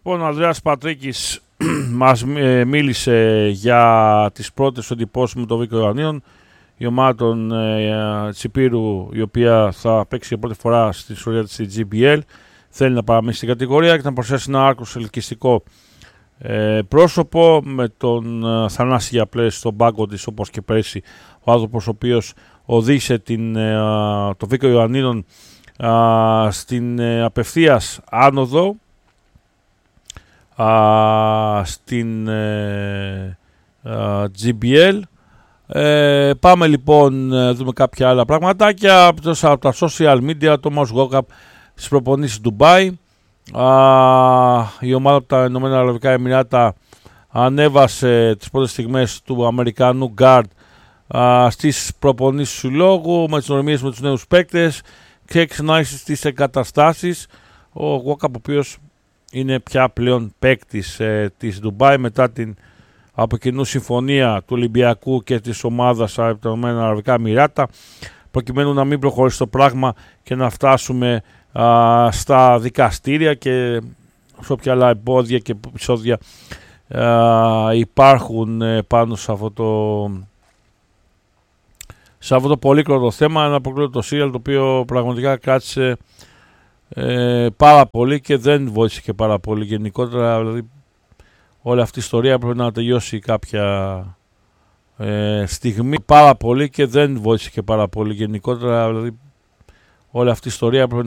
Λοιπόν, ο Ανδρέας Πατρίκης μας μίλησε για τις πρώτες εντυπώσεις με το Βίκο Ιωαννίδων, η ομάδα των Τσιπήρου, η οποία θα παίξει για πρώτη φορά στη ιστορία της GBL, θέλει να παραμείνει στην κατηγορία και να προσθέσει ένα άρκος ελκυστικό πρόσωπο με τον Θανάση Γιαπλές στον πάγκο της, όπως και πέρσι, ο άνθρωπος ο οποίος οδήγησε το Βίκο Ιωαννίδων στην απευθείας άνοδο στην GBL. Πάμε λοιπόν να δούμε κάποια άλλα πραγματάκια από τα social media. Το Mouse Walkup στις προπονήσεις του Ντουμπάι. Η ομάδα από τα Ηνωμένα Αραβικά Εμιράτα ανέβασε τις πρώτες στιγμές του Αμερικανού Guard στις προπονήσεις του συλλόγου με τις ονομίες με τους νέους παίκτες και εξενάγησε στις εγκαταστάσεις. Ο Walkup, ο οποίος είναι πια πλέον παίκτης της Ντουμπάι μετά την από κοινού συμφωνία του Ολυμπιακού και της ομάδας από τα Ηνωμένα Αραβικά Εμιράτα, προκειμένου να μην προχωρήσει το πράγμα και να φτάσουμε στα δικαστήρια και σε όποια άλλα εμπόδια και επεισόδια υπάρχουν πάνω σε αυτό το πολύκλωτο θέμα. Ένα πολύκλωτο σύριαλ το οποίο πραγματικά κράτησε πάρα πολύ και δεν βοήθησε και πάρα πολύ γενικότερα. Δηλαδή όλη αυτή η ιστορία πρέπει να τελειώσει κάποια στιγμή πάρα πολύ και δεν βοήθησε και πάρα πολύ γενικότερα. Δηλαδή όλη αυτή η ιστορία πρέπει